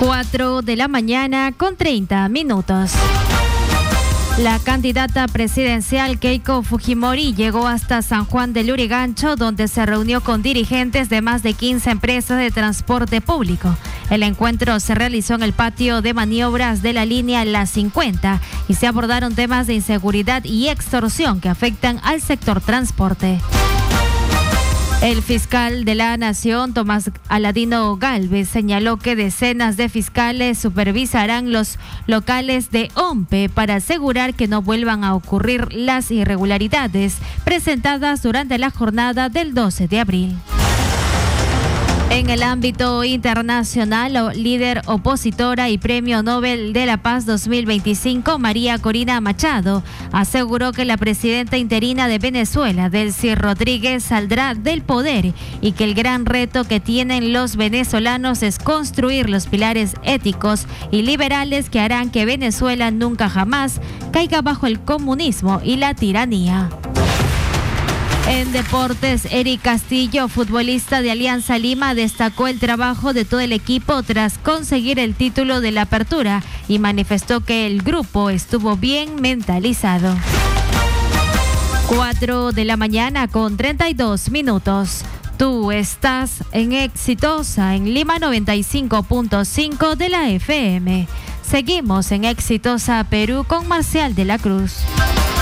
4:30 a.m. La candidata presidencial Keiko Fujimori llegó hasta San Juan del Lurigancho, donde se reunió con dirigentes de más de 15 empresas de transporte público. El encuentro se realizó en el patio de maniobras de la línea La 50 y se abordaron temas de inseguridad y extorsión que afectan al sector transporte. El fiscal de la Nación, Tomás Aladino Gálvez, señaló que decenas de fiscales supervisarán los locales de OMPE para asegurar que no vuelvan a ocurrir las irregularidades presentadas durante la jornada del 12 de abril. En el ámbito internacional, líder opositora y Premio Nobel de la Paz 2025, María Corina Machado, aseguró que la presidenta interina de Venezuela, Delcy Rodríguez, saldrá del poder y que el gran reto que tienen los venezolanos es construir los pilares éticos y liberales que harán que Venezuela nunca jamás caiga bajo el comunismo y la tiranía. En deportes, Eric Castillo, futbolista de Alianza Lima, destacó el trabajo de todo el equipo tras conseguir el título de la Apertura y manifestó que el grupo estuvo bien mentalizado. 4:32 a.m. Tú estás en Exitosa en Lima 95.5 de la FM. Seguimos en Exitosa Perú con Marcial de la Cruz.